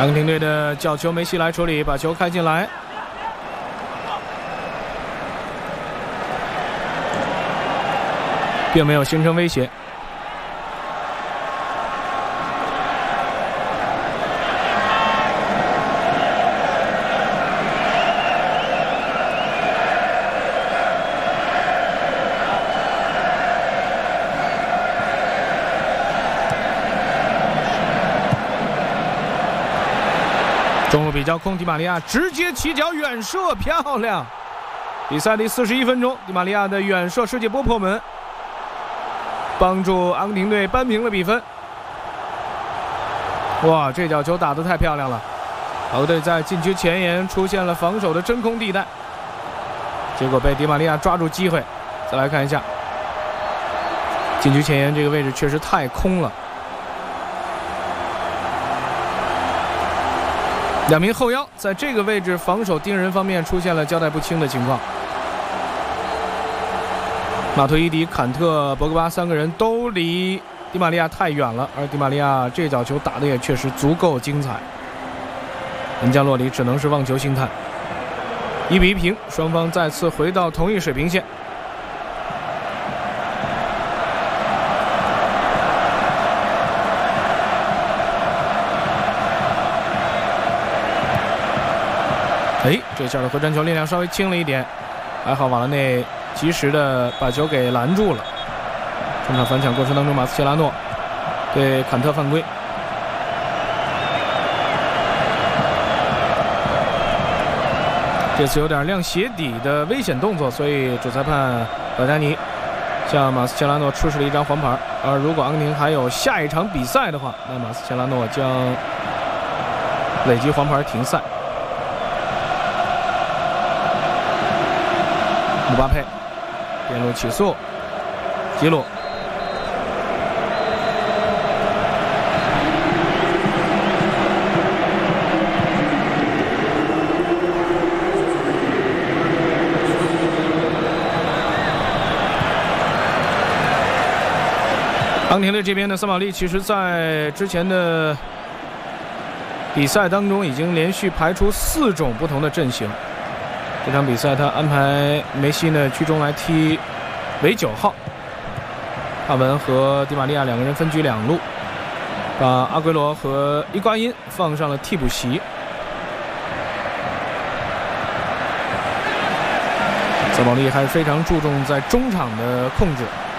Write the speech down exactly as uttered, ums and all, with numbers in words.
阿根廷队的角球梅西来处理，把球开进来。并没有形成威胁。中路比较空，迪玛利亚直接起脚远射，漂亮！比赛第四十一分钟，迪玛利亚的远射世界波破门，帮助阿根廷队扳平了比分。哇，这脚球打得太漂亮了！法国队在禁区前沿出现了防守的真空地带，结果被迪玛利亚抓住机会。再来看一下，禁区前沿这个位置确实太空了。两名后腰在这个位置防守盯人方面出现了交代不清的情况。马图伊迪、坎特、博格巴三个人都离迪玛利亚太远了，而迪玛利亚这脚球打得也确实足够精彩。门将洛里只能是望球兴叹。一比一平，双方再次回到同一水平线。哎，这下的回传球力量稍微轻了一点，还好瓦拉内及时的把球给拦住了。中场反抢过程当中，马斯切拉诺对坎特犯规。这次有点亮鞋底的危险动作，所以主裁判保加尼向马斯切拉诺出示了一张黄牌。而如果阿根廷还有下一场比赛的话，那马斯切拉诺将累积黄牌停赛。姆巴佩边路起速，吉鲁阿根廷队这边的桑保利其实在之前的比赛当中已经连续排出四种不同的阵型。这场比赛他安排梅西呢居中来踢为九号，帕文和迪玛利亚两个人分居两路，把阿圭罗和伊瓜因放上了替补席。桑保利还是非常注重在中场的控制。